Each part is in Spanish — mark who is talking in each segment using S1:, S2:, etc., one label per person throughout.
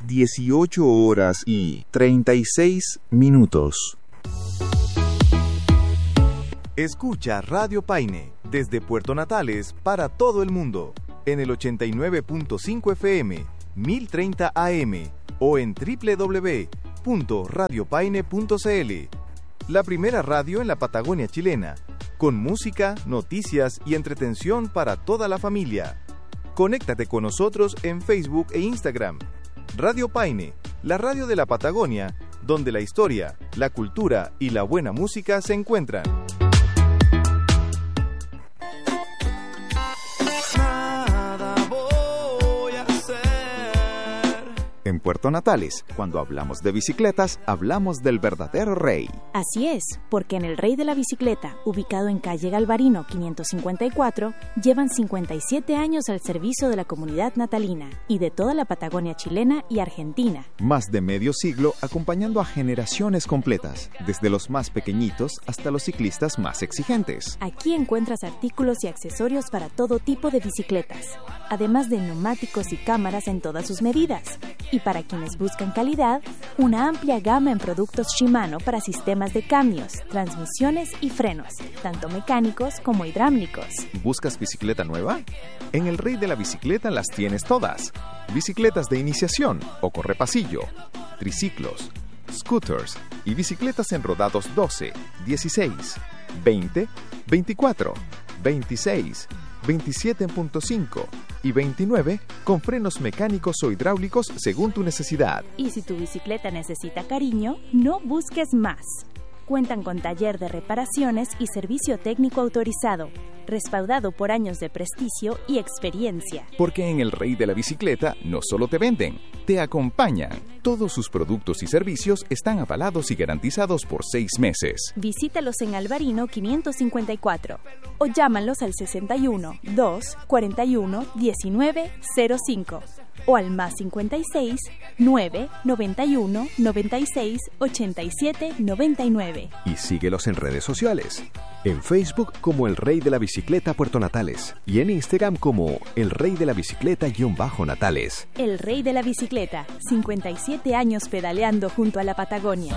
S1: 18 horas y 36 minutos.
S2: Escucha Radio Paine desde Puerto Natales para todo el mundo en el 89.5 FM, 1030 AM o en www.radiopaine.cl. La primera radio en la Patagonia chilena, con música, noticias y entretención para toda la familia. Conéctate con nosotros en Facebook e Instagram. Radio Paine, la radio de la Patagonia, donde la historia, la cultura y la buena música se encuentran.
S3: En Puerto Natales, cuando hablamos de bicicletas, hablamos del verdadero rey.
S4: Así es, porque en el Rey de la Bicicleta, ubicado en calle Galvarino 554, llevan 57 años al servicio de la comunidad natalina y de toda la Patagonia chilena y argentina.
S3: Más de medio siglo acompañando a generaciones completas, desde los más pequeñitos hasta los ciclistas más exigentes.
S4: Aquí encuentras artículos y accesorios para todo tipo de bicicletas, además de neumáticos y cámaras en todas sus medidas. Y para quienes buscan calidad, una amplia gama en productos Shimano para sistemas de cambios, transmisiones y frenos, tanto mecánicos como hidráulicos.
S3: ¿Buscas bicicleta nueva? En el Rey de la Bicicleta las tienes todas. Bicicletas de iniciación o correpasillo, triciclos, scooters y bicicletas en rodados 12, 16, 20, 24, 26, 27.5 y 29 con frenos mecánicos o hidráulicos según tu necesidad.
S4: Y si tu bicicleta necesita cariño, no busques más. Cuentan con taller de reparaciones y servicio técnico autorizado, respaldado por años de prestigio y experiencia.
S3: Porque en el Rey de la Bicicleta no solo te venden, te acompañan. Todos sus productos y servicios están avalados y garantizados por 6 meses.
S4: Visítalos en Alvarino 554 o llámalos al 61 2 41 19 05 o al más 56 9 91 96 87 99.
S5: Y síguelos en redes sociales. En Facebook como El Rey de la Bicicleta Puerto Natales y en Instagram como El Rey de la Bicicleta-Natales.
S4: El Rey de la Bicicleta, 57 años pedaleando junto a la Patagonia.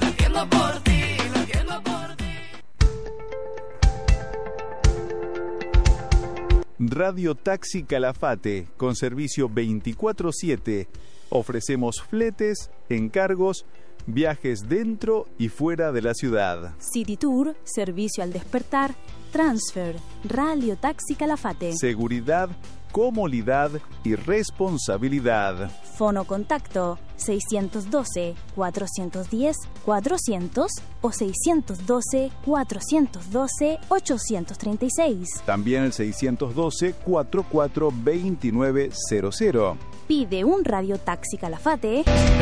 S2: Radio Taxi Calafate, con servicio 24/7. Ofrecemos fletes, encargos, viajes dentro y fuera de la ciudad.
S4: City Tour, servicio al despertar, transfer, Radio Taxi Calafate.
S2: Seguridad, comodidad y responsabilidad.
S4: Fono contacto 612-410-400 o 612-412-836.
S2: También el 612-442900.
S4: Pide un Radio Taxi Calafate.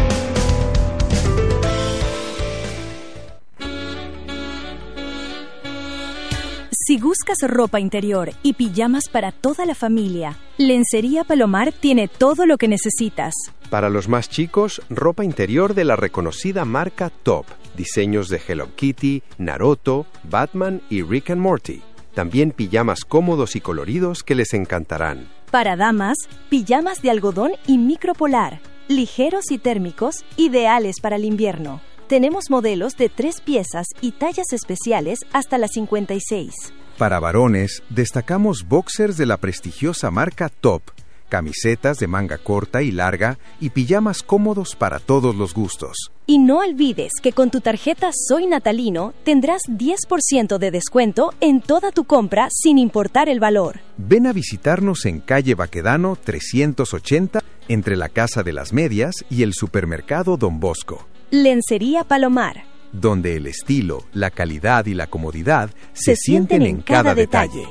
S4: Si buscas ropa interior y pijamas para toda la familia, Lencería Palomar tiene todo lo que necesitas.
S5: Para los más chicos, ropa interior de la reconocida marca Top. Diseños de Hello Kitty, Naruto, Batman y Rick and Morty. También pijamas cómodos y coloridos que les encantarán.
S4: Para damas, pijamas de algodón y micropolar, ligeros y térmicos, ideales para el invierno. Tenemos modelos de 3 piezas y tallas especiales hasta las 56.
S3: Para varones, destacamos boxers de la prestigiosa marca Top, camisetas de manga corta y larga y pijamas cómodos para todos los gustos.
S4: Y no olvides que con tu tarjeta Soy Natalino tendrás 10% de descuento en toda tu compra sin importar el valor.
S3: Ven a visitarnos en calle Baquedano 380, entre la Casa de las Medias y el supermercado Don Bosco.
S4: Lencería Palomar,
S3: donde el estilo, la calidad y la comodidad se sienten en cada detalle.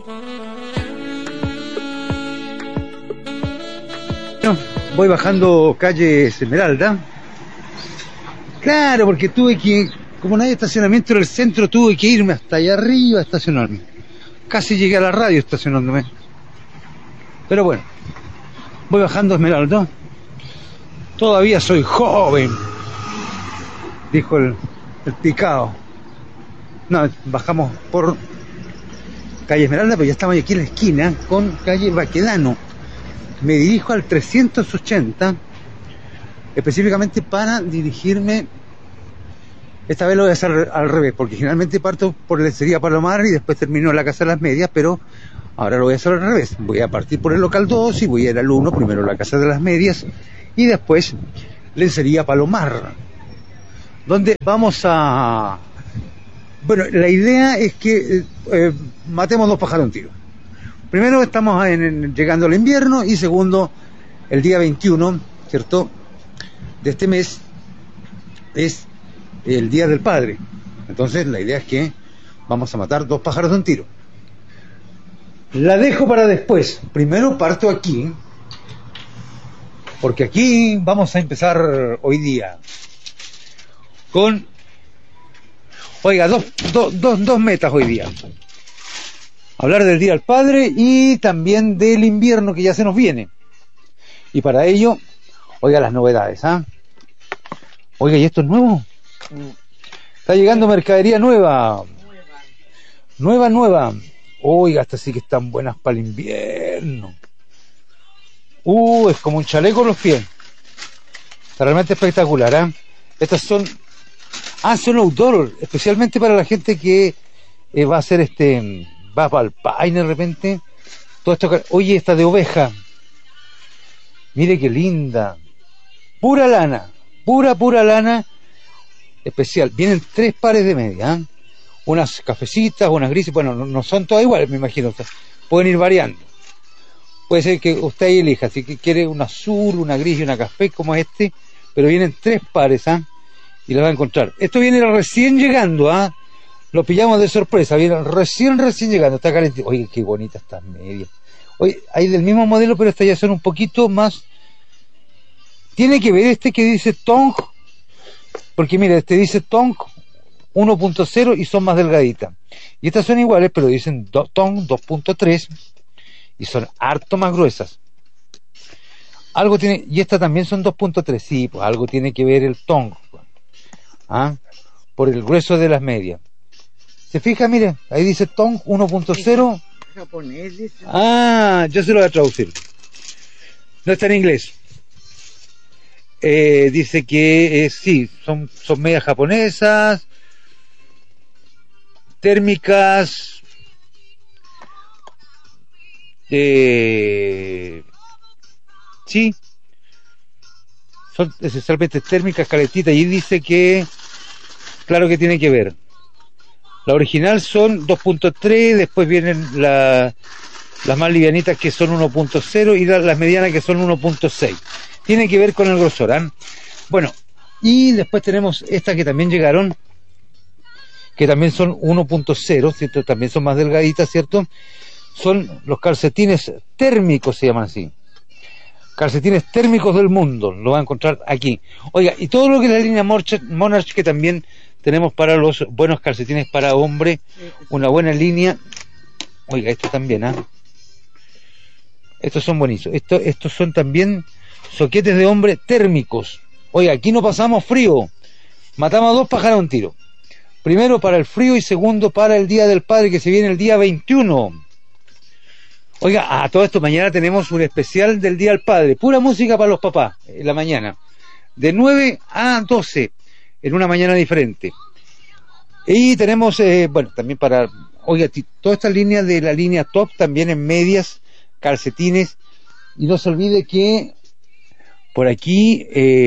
S6: Voy bajando calle Esmeralda. Claro, porque tuve que, como no hay estacionamiento en el centro, tuve que irme hasta allá arriba a estacionarme. Casi llegué a la radio estacionándome. Pero bueno, voy bajando Esmeralda. Todavía soy joven, dijo el picado. No, bajamos por calle Esmeralda, pero ya estamos aquí en la esquina con calle Baquedano. Me dirijo al 380 específicamente para dirigirme. Esta vez lo voy a hacer al revés, porque generalmente parto por Lencería Palomar y después termino en la Casa de las Medias, pero ahora lo voy a hacer al revés. Voy a partir por el local 2 y voy a ir al 1, primero la Casa de las Medias y después Lencería Palomar, donde vamos a... Bueno, la idea es que matemos dos pájaros de un tiro. Primero, estamos llegando al invierno, y segundo, el día 21, ¿cierto?, de este mes es el Día del Padre. Entonces la idea es que vamos a matar dos pájaros de un tiro. La dejo para después. Primero parto aquí, porque aquí vamos a empezar hoy día con, oiga, dos metas hoy día. Hablar del Día del Padre y también del invierno que ya se nos viene. Y para ello, oiga, las novedades, ¿ah? Oiga, ¿y esto es nuevo? Está llegando mercadería nueva. Nueva. Oiga, estas sí que están buenas para el invierno. Es como un chaleco en los pies. Está realmente espectacular, ¿eh? Estas son outdoor, especialmente para la gente que va a hacer va para el paine de repente. Todo esto, oye, esta de oveja. Mire qué linda. Pura lana. Pura lana. Especial. Vienen 3 pares de medias, ¿eh? Unas cafecitas, unas grises. Bueno, no son todas iguales, me imagino. Pueden ir variando. Puede ser que usted ahí elija. Si quiere una azul, una gris y una café como pero vienen 3 pares, ¿eh? Y las va a encontrar. Esto viene recién llegando, ¿ah? Lo pillamos de sorpresa, viene recién llegando, está caliente. Oye, qué bonita estas medias. Oye, hay del mismo modelo, pero estas ya son un poquito más. Tiene que ver que dice Tong, porque mira, dice Tong 1.0 y son más delgaditas. Y estas son iguales, pero dicen Tong 2.3 y son harto más gruesas. Algo tiene, y estas también son 2.3, sí, pues algo tiene que ver el Tong, ¿ah? Por el grueso de las medias. ¿Se fija? Mire, ahí dice Tong 1.0.
S7: Japonés dice.
S6: Yo se lo voy a traducir. No está en inglés. Dice que sí, son medias japonesas, térmicas, sí, son esencialmente térmicas, calentitas, y dice que, claro que tiene que ver. La original son 2.3, después vienen las más livianitas que son 1.0 y las medianas que son 1.6. Tiene que ver con el grosor, ¿eh? Bueno, y después tenemos estas que también llegaron, que también son 1.0, ¿cierto? También son más delgaditas, ¿cierto? Son los calcetines térmicos, se llaman así. Calcetines térmicos del mundo, lo va a encontrar aquí. Oiga, y todo lo que es la línea Monarch, que también tenemos para los buenos calcetines para hombre, una buena línea. Oiga, esto también, ¿ah? Estos son buenísimos. Estos son también soquetes de hombre térmicos. Oiga, aquí no pasamos frío. Matamos a dos pájaros de un tiro. Primero para el frío y segundo para el Día del Padre, que se viene el día 21. Oiga, a todo esto mañana tenemos un especial del Día del Padre. Pura música para los papás en la mañana. De 9 a 12. En una mañana diferente. Y tenemos, bueno, también para... Oiga, toda esta línea de la línea top también en medias, calcetines. Y no se olvide que por aquí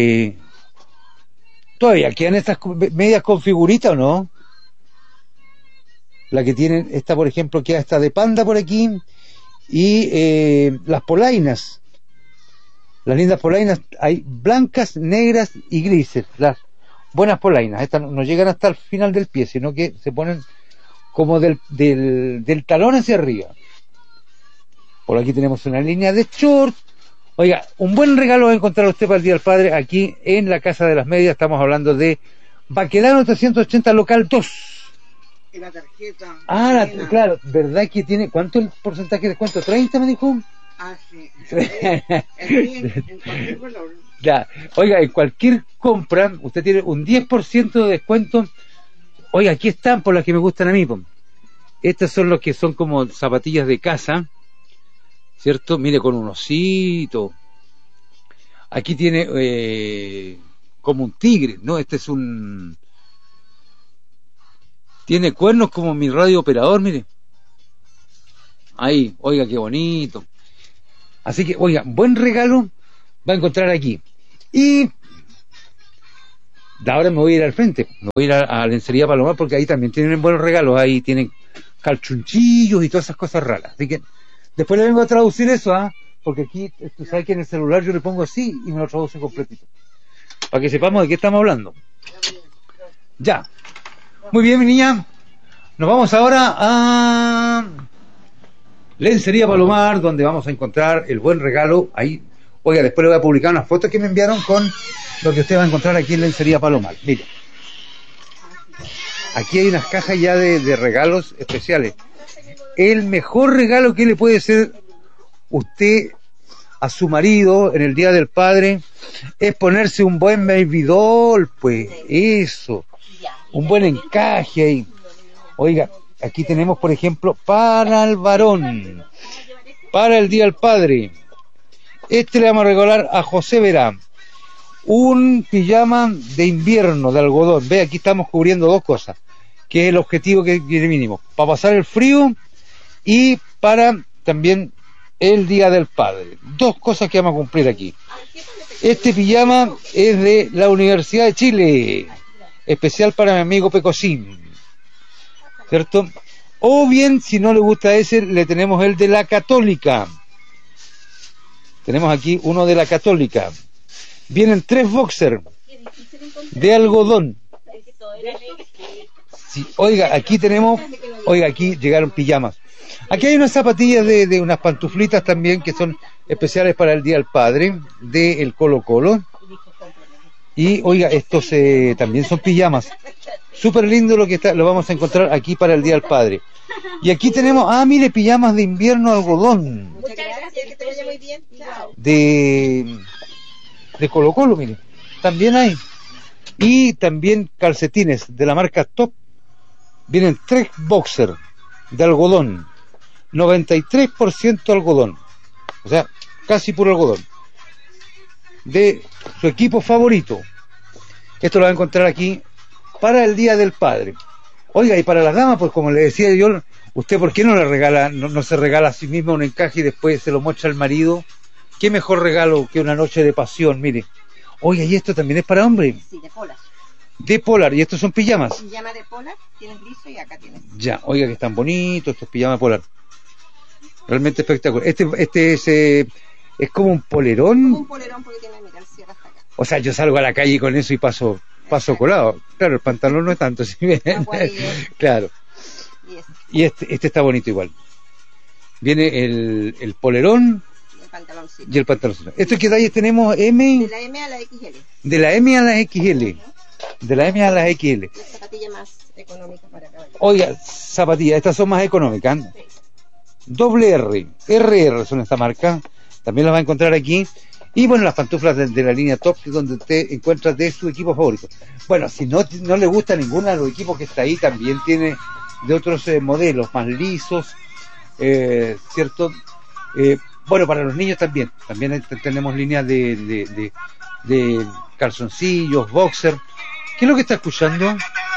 S6: todavía quedan estas medias con figurita, ¿o no? La que tienen, esta por ejemplo, queda esta de panda por aquí. Y las polainas. Las lindas polainas, hay blancas, negras y grises. Las buenas polainas. Estas no llegan hasta el final del pie, sino que se ponen como del talón hacia arriba. Por aquí tenemos una línea de short. Oiga, un buen regalo va a encontrar usted para el Día del Padre aquí en la Casa de las Medias. Estamos hablando de Baquedano 380, local 2.
S7: Y la tarjeta.
S6: Claro, ¿verdad que tiene? ¿Cuánto el porcentaje de descuento? ¿30 me dijo?
S7: Sí. En cualquier valor.
S6: Ya. Oiga, en cualquier compra usted tiene un 10% de descuento. Oiga, aquí están por las que me gustan a mí. Estas son los que son como zapatillas de casa, ¿cierto? Mire, con un osito. Aquí tiene como un tigre, ¿no? Este es un... Tiene cuernos como mi radio operador, mire. Ahí, oiga, qué bonito. Así que, oiga, buen regalo va a encontrar aquí. Y de ahora me voy a ir al frente, me voy a ir a Lencería Palomar, porque ahí también tienen buenos regalos. Ahí tienen calchunchillos y todas esas cosas raras. Así que después le vengo a traducir eso, porque aquí, tú sabes que en el celular yo le pongo así y me lo traduce completito, para que sepamos de qué estamos hablando. Ya. Muy bien, mi niña. Nos vamos ahora a Lencería Palomar, donde vamos a encontrar el buen regalo. Ahí, oiga, después le voy a publicar unas fotos que me enviaron con lo que usted va a encontrar aquí en Lencería Palomar. Mire, aquí hay unas cajas ya de regalos especiales. El mejor regalo que le puede hacer usted a su marido en el Día del Padre es ponerse un buen baby doll, pues, eso, un buen encaje ahí. Oiga, aquí tenemos, por ejemplo, para el varón, para el Día del Padre, le vamos a regalar a José Verá un pijama de invierno de algodón. Ve, aquí estamos cubriendo dos cosas, que es el objetivo que mínimo, para pasar el frío y para también el Día del Padre. Dos cosas que vamos a cumplir aquí. Este pijama es de la Universidad de Chile, especial para mi amigo Pecosín, ¿cierto? O bien, si no le gusta ese, le tenemos el de la Católica. Tenemos aquí uno de la Católica. Vienen 3 boxers de algodón. Sí, oiga, aquí tenemos, oiga, aquí llegaron pijamas. Aquí hay unas zapatillas de unas pantuflitas también que son especiales para el Día del Padre, de el Colo Colo. Y oiga, estos también son pijamas. Súper lindo lo vamos a encontrar aquí para el Día del Padre. Y aquí tenemos, mire, pijamas de invierno algodón.
S8: Muchas gracias, que te vaya muy bien. Chao.
S6: De Colo Colo, mire. También hay. Y también calcetines de la marca Top. Vienen 3 boxers de algodón. 93% algodón. O sea, casi puro algodón. De su equipo favorito. Esto lo va a encontrar aquí para el Día del Padre. Oiga, y para las damas, pues como le decía yo, ¿usted por qué no le regala, no se regala a sí misma un encaje y después se lo muestra al marido? ¿Qué mejor regalo que una noche de pasión? Mire. Oiga, y esto también es para hombre.
S8: Sí, de Polar.
S6: De Polar, y estos son pijamas.
S8: Pijama de Polar, tienes liso y acá tienes.
S6: Ya, oiga que están bonitos estos pijamas Polar. Realmente espectacular. Este es como un polerón.
S8: Como un polerón porque tiene, mira, el cierre hasta acá.
S6: O sea, yo salgo a la calle con eso y paso colado. Claro, el pantalón no es tanto, ¿sí? Claro. Y este está bonito igual. Viene el polerón y el pantaloncito. ¿Estos qué talles tenemos? M.
S8: De la M a la XL.
S6: De la M a la XL. De la M a la XL.
S8: La zapatilla más económica para caballero.
S6: Oiga, zapatillas, estas son más económicas. Sí. Doble R, RR son esta marca. También las va a encontrar aquí. Y bueno, las pantuflas de la línea Top, que es donde usted encuentra de su equipo favorito. Bueno, si no le gusta ninguno de los equipos que está ahí, también tiene de otros modelos más lisos, ¿cierto? Bueno, para los niños también tenemos líneas de calzoncillos, boxer. ¿Qué es lo que está escuchando?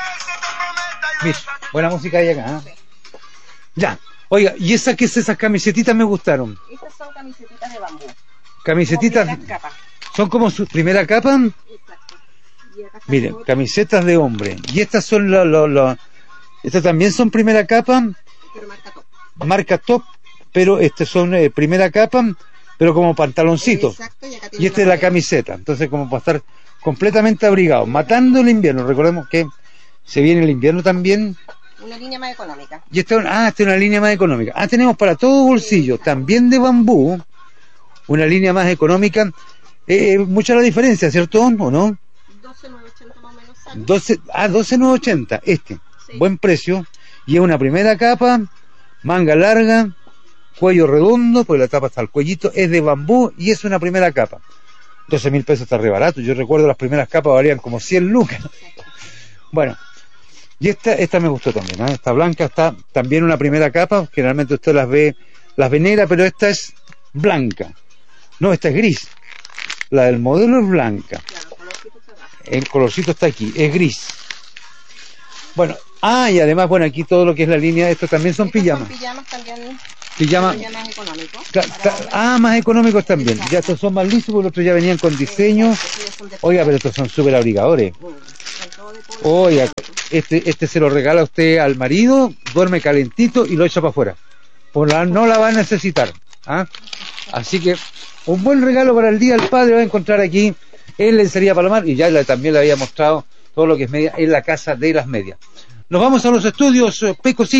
S6: Mira, buena música hay acá. Ya, oiga, ¿y esas camisetitas me gustaron?
S8: Estas son camisetitas de bambú.
S6: Camisetitas, son como su primera capa.
S8: Exacto.
S6: Miren, camisetas de hombre. Y estas son estas también son primera capa.
S8: Pero marca Top.
S6: Marca Top, pero son primera capa, pero como pantaloncitos.
S8: Exacto,
S6: y esta es la camiseta. Entonces, como para estar completamente abrigado, matando el invierno. Recordemos que se viene el invierno también.
S8: Una línea más económica.
S6: Y esta es una línea más económica. Tenemos para todo bolsillo, también de bambú. Una línea más económica, mucha la diferencia, ¿cierto? ¿O no?
S8: 12,980 más o menos.
S6: 12,980,
S8: Sí.
S6: Buen precio. Y es una primera capa, manga larga, cuello redondo, porque la tapa hasta el cuellito, es de bambú y es una primera capa. 12.000 pesos está re barato. Yo recuerdo las primeras capas valían como 100 lucas. Bueno, y esta me gustó también, Esta blanca está también una primera capa. Generalmente usted las ve negras, pero esta es blanca. No, esta es gris. La del modelo es blanca.
S8: Claro, colorcito se va.
S6: El colorcito está aquí, es gris. Bueno, y además, bueno, aquí todo lo que es la línea, esto también son
S8: Estos
S6: pijamas.
S8: Son pijamas también.
S6: Pijamas,
S8: Pijamas económicos.
S6: más económicos también. Ya estos son más listos, porque los otros ya venían con diseño. Oiga, pero estos son súper abrigadores. Oiga, este se lo regala a usted al marido, duerme calentito y lo echa para afuera. No la va a necesitar. Así que un buen regalo para el Día del Padre va a encontrar aquí en Lencería Palomar, y ya también le había mostrado todo lo que es media en la Casa de las Medias. Nos vamos a los estudios, Peco.